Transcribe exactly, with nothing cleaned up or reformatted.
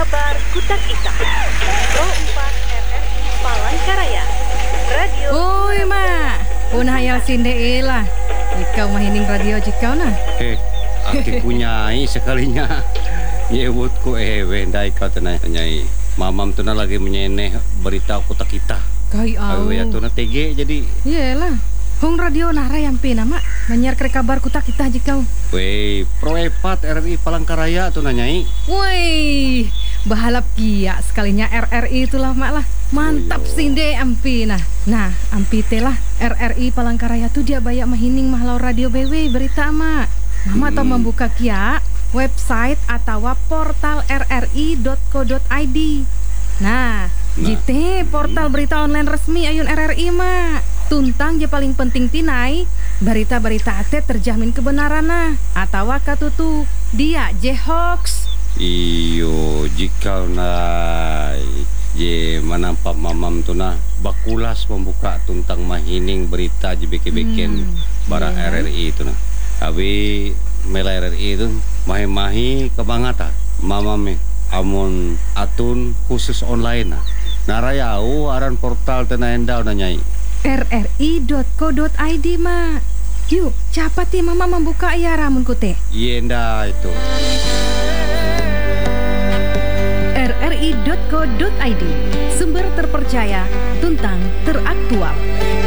Kabar Kutak Ita Pro empat R R I Palangkaraya Radio. Oi mak, pun hayal sinde lah. Ikau mahining radio jikau nah. Eh, aki punyai sekalinya. Nyebutku eh wendai kau tenai nyai. Mamam tu na lagi menyeneh berita Kutak Ita. Kai au. Awe ya tu na T G jadi. Iyalah. Hong radio nara yang pina mak. Banyak ke kabar Kutak Ita jikau. Wei, Pro empat R R I Palangkaraya tu na nyai. Woi, bahalap kia sekalinya R R I itulah mak lah. Mantap Oh, sinde ampi nah. Nah, ampi telah R R I Palangkaraya tu dia banyak mahining mahlau radio B W berita mak. Mama Hmm. tau membuka kia website atau portal r r i dot co dot i d. Nah, Nah. jite portal berita online resmi ayun R R I mak. Tuntang je paling penting tinai berita-berita ate terjamin kebenaran nah atau katutu dia je hoax. Iyo, jika na je manampak mamam tu na bakulas membuka tentang mahining berita je beke-beken Hmm, bara iya. R R I tu na. Abi mela R R I tu mahi-mahi kebangata mamam me amun atun khusus online na. Narayau aran portal tena endau na nyai. r r i dot co dot i d mak. Yuk, cepat ya mama membuka ya ramun kute. Yenda itu. r r i dot co dot i d, sumber terpercaya, tuntang teraktual.